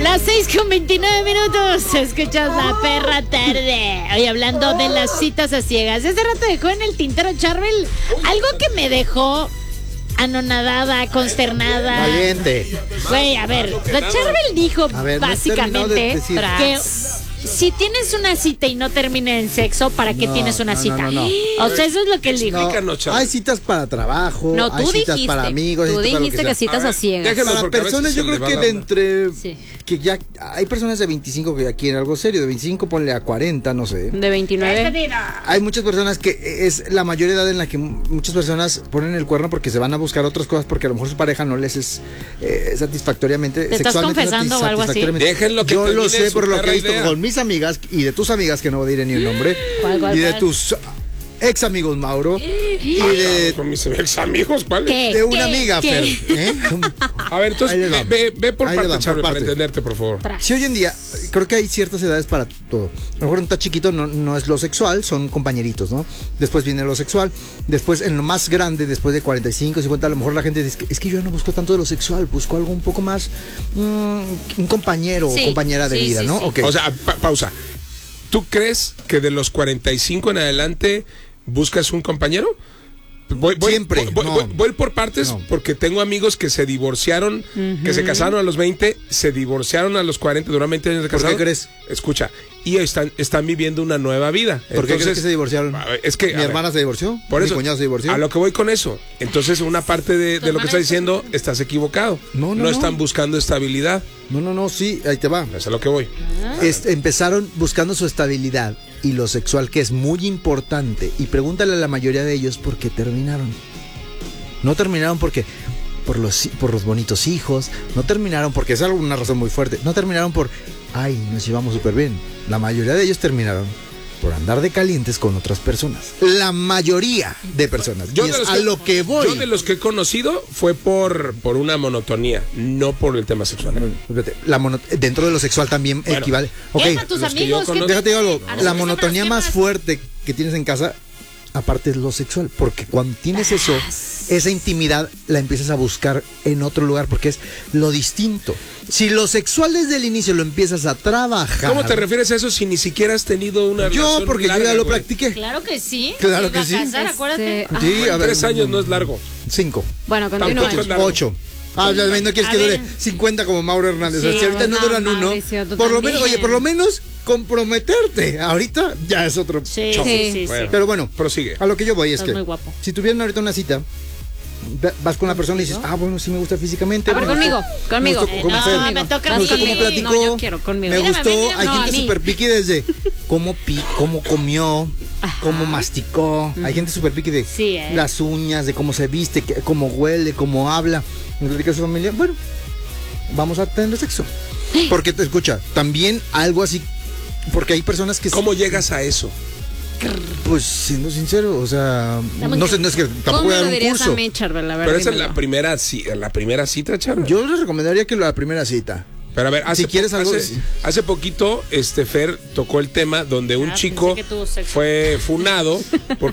Las 6:29. Escuchas La Perra Tarde. Hoy hablando de las citas a ciegas. Ese rato dejó en el tintero Charbel algo que me dejó anonadada, consternada. Valiente. Güey, a ver, Charbel dijo básicamente que si tienes una cita y no termina en sexo, ¿para qué tienes una cita? No. O sea, eso es lo que él dijo. Hay citas para trabajo, No, tú hay citas dijiste, para amigos. tú dijiste que citas a ciegas. Para personas, yo creo que de entre... Sí. Que ya hay personas de 25 que ya quieren algo serio. De 25 ponle a 40, no sé. De 29. Hay muchas personas que es la mayor edad en la que muchas personas ponen el cuerno porque se van a buscar otras cosas porque a lo mejor su pareja no les es satisfactoriamente. ¿Te estás confesando o algo así? Déjenlo que yo lo sé por lo que he visto idea. con mis amigas y de tus amigas, que no diré ni el nombre, y de tus ex amigos, Mauro, y de... ¿Con mis ex amigos? ¿Cuáles? De una amiga, Fer. A ver, entonces, ve por parte, Charbel, para entenderte, por favor. Si hoy en día, creo que hay ciertas edades para todo. A lo mejor un está chiquito no es lo sexual, son compañeritos, ¿no? Después viene lo sexual. Después, en lo más grande, después de 45, 50, a lo mejor la gente dice, es que yo no busco tanto de lo sexual, busco algo un poco más, un compañero o compañera de vida, ¿no? Sí. Okay. O sea, pausa. ¿Tú crees que de los 45 en adelante buscas un compañero? Siempre. Voy por partes porque tengo amigos que se divorciaron, que se casaron a los 20, se divorciaron a los 40, duran 20 años de casados. ¿Por qué crees? Escucha, y están viviendo una nueva vida. ¿Por qué crees que se divorciaron? Es que mi hermana se divorció, por eso, mi cuñado se divorció. A lo que voy con eso. Entonces, una parte de lo que estás diciendo, estás equivocado. No están buscando estabilidad. No, sí, ahí te va. Eso es a lo que voy. Empezaron buscando su estabilidad y lo sexual, que es muy importante. Y pregúntale a la mayoría de ellos por qué terminaron. No terminaron porque por los bonitos hijos, no terminaron porque es una razón muy fuerte. No terminaron por, nos llevamos súper bien. La mayoría de ellos terminaron por andar de calientes con otras personas. La mayoría de personas. Yo de los que he conocido fue por una monotonía, no por el tema sexual. Dentro de lo sexual también equivale. Okay, a tus amigos. Déjate digo algo. La monotonía más fuerte que tienes en casa, aparte es lo sexual, porque cuando tienes esa intimidad la empiezas a buscar en otro lugar porque es lo distinto. Si lo sexual desde el inicio lo empiezas a trabajar. ¿Cómo te refieres a eso si ni siquiera has tenido una relación porque larga, yo ya lo practiqué. Claro que sí. Claro que sí. Acuérdate. Sí, a ver, 3 años no es largo. 5. Bueno, continúa. 8. No quieres que dure 50 como Mauro Hernández. Si ahorita no duran uno, por lo menos comprometerte. Ahorita ya es otro show. Sí. Pero bueno, prosigue. A lo que yo voy es Estás que muy guapo. si tuvieran ahorita una cita, vas con la persona y dices, bueno, sí me gusta físicamente. A ver, conmigo. Me gustó cómo platicó. No, yo quiero conmigo. Me gustó. Hay gente súper piqui desde cómo comió, cómo masticó. Hay gente súper piqui de las uñas, de cómo se viste, cómo huele, cómo habla. Me platica su familia. Bueno, vamos a tener sexo. Porque te escucha, también algo así, porque hay personas que... ¿Cómo llegas a eso? Pues siendo sincero, o sea, no es que tampoco voy a dar un curso. Pero esa es la primera cita, Charbel. Yo les recomendaría que la primera cita. Pero a ver, hace poquito Fer tocó el tema donde un chico fue funado